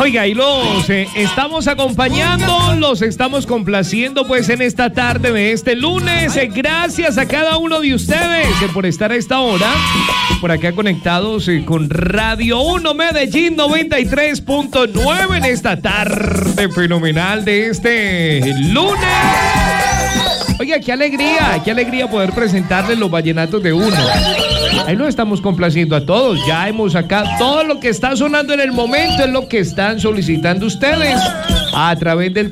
Oiga, y los estamos acompañando, los estamos complaciendo pues en esta tarde de este lunes. Gracias a cada uno de ustedes por estar a esta hora por acá conectados con Radio 1 Medellín 93.9 en esta tarde fenomenal de este lunes. Oiga, qué alegría poder presentarles los vallenatos de uno. Ahí lo estamos complaciendo a todos. Ya hemos acá todo lo que está sonando en el momento es lo que están solicitando ustedes a través del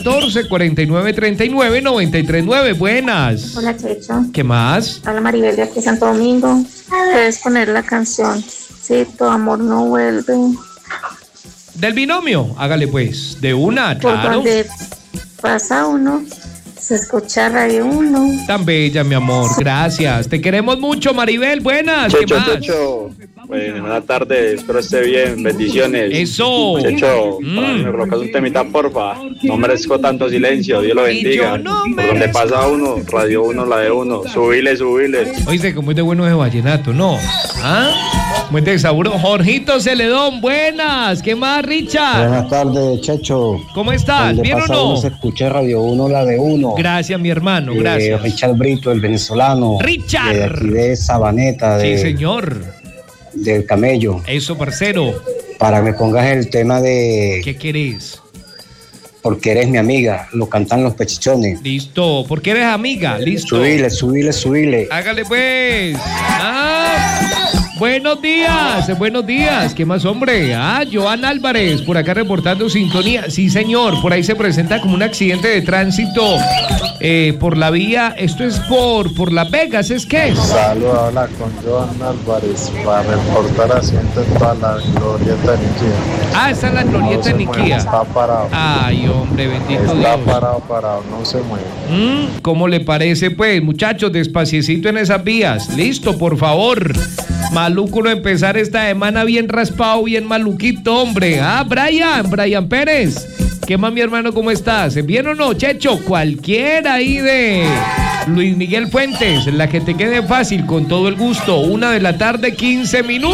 314-4939-939. Buenas. Hola, Checho. ¿Qué más? Hola, Maribel de aquí Santo Domingo. Puedes poner la canción Si tu amor no vuelve. Del binomio, hágale pues. De una, Por claro. donde pasa uno, se escucha Radio 1. Tan bella, mi amor. Gracias. Te queremos mucho, Maribel. Buenas. ¿Qué Checho, más? Checho. Bueno, buenas tardes, espero esté bien, bendiciones. Eso. Checho, para mí me colocas un temita, porfa. No merezco tanto silencio, Dios lo bendiga. yo no Por donde pasa uno, Radio 1, la de uno. Subile. Oíste, como es de bueno ese vallenato, ¿no? ¿Ah? Muy de saburo. Jorgito Celedón, buenas. ¿Qué más, Richard? Buenas tardes, Checho. ¿Cómo estás? Donde ¿Bien o pasa no? uno, se escucha Radio 1, la de uno. Gracias, mi hermano, gracias. Richard Brito, el venezolano. Richard. De aquí de Sabaneta, Sí, señor. del Camello. Eso, parcero. Para que me pongas el tema de ¿Qué querés? Porque eres mi amiga. Lo cantan los pechichones. Listo. ¿Por qué eres amiga? Listo. Subile. Hágale pues. Buenos días. ¿Qué más, hombre? Joan Álvarez, por acá reportando sintonía. Sí, señor, por ahí se presenta como un accidente de tránsito por la vía. Esto es por Las Vegas, ¿es qué? Saludos, habla con Joan Álvarez para reportar accidente en toda la glorieta de Niquía. Esa es la glorieta de Niquía. Está parado. Ay, hombre, bendito Está Dios. parado, no se mueve. ¿Cómo le parece, pues, muchachos? Despaciecito en esas vías. Listo, por favor. Maluco no empezar esta semana bien raspado, bien maluquito, hombre. Brian Pérez. ¿Qué más, mi hermano? ¿Cómo estás? ¿Bien o no, Checho? Cualquiera ahí de Luis Miguel Fuentes, la que te quede fácil, con todo el gusto. 1:15 p.m.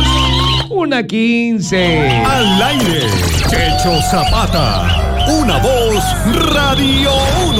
1:15. Al aire, Checho Zapata. Una voz, Radio 1.